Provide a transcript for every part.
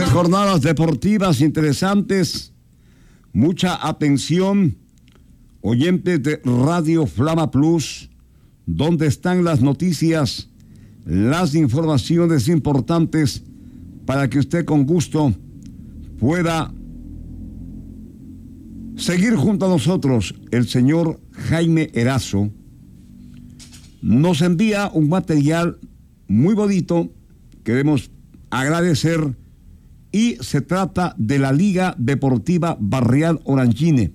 Jornadas deportivas interesantes. Mucha atención, oyentes de Radio Flama Plus, donde están las noticias, las informaciones importantes para que usted con gusto pueda seguir junto a nosotros. El señor Jaime Erazo nos envía un material muy bonito, queremos agradecer, y se trata de la Liga Deportiva Barrial Orangine.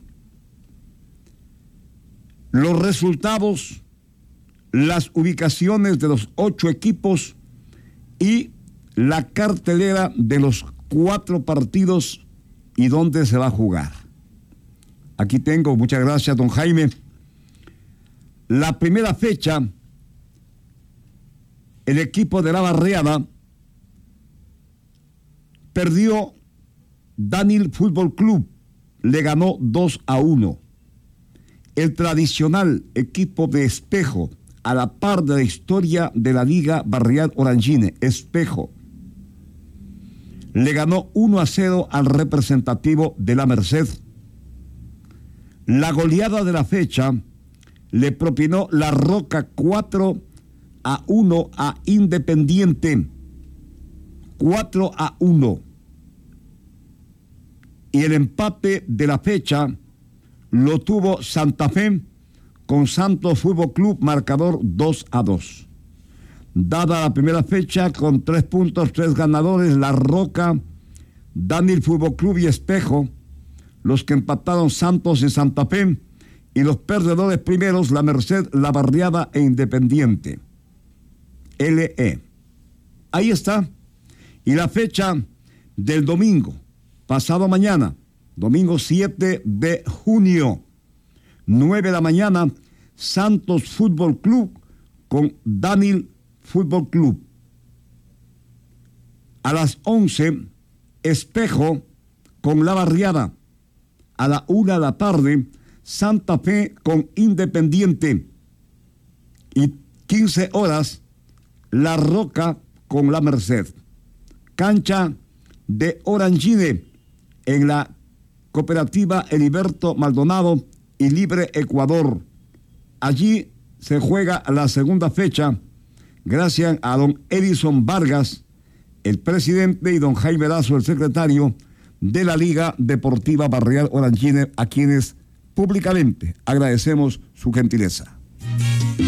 Los resultados, las ubicaciones de los 8 equipos y la cartelera de los 4 partidos y dónde se va a jugar. Aquí tengo, muchas gracias, don Jaime. La primera fecha, el equipo de la Barriada perdió. Daniel Fútbol Club le ganó 2-1. El tradicional equipo de Espejo, a la par de la historia de la Liga Barrial Orangine, Espejo, le ganó 1-0 al representativo de la Merced. La goleada de la fecha le propinó La Roca 4-1 a Independiente. 4-1. Y el empate de la fecha lo tuvo Santa Fe con Santos Fútbol Club, marcador 2-2. Dada la primera fecha, con 3 puntos, 3 ganadores, La Roca, Daniel Fútbol Club y Espejo, los que empataron Santos y Santa Fe, y los perdedores primeros, La Merced, La Barriada e Independiente. LE. Ahí está. Y la fecha del domingo, pasado mañana, domingo 7 de junio, 9 de la mañana, Santos Fútbol Club con Daniel Fútbol Club. A las 11, Espejo con La Barriada. A la 1 de la tarde, Santa Fe con Independiente. Y 15 horas, La Roca con La Merced. Cancha de Orangine en la cooperativa Heriberto Maldonado y Libre Ecuador. Allí se juega la segunda fecha, gracias a don Edison Vargas, el presidente, y don Jaime Erazo, el secretario de la Liga Deportiva Barrial Orangine, a quienes públicamente agradecemos su gentileza.